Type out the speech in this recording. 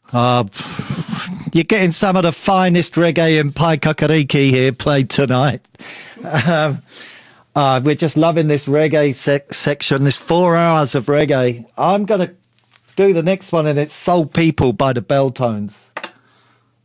Uh, you're getting some of the finest reggae and Pai Kakariki here played tonight. Um, we're just loving this reggae section, this 4 hours of reggae. I'm going to do the next one, and it's Soul People by the Belltones.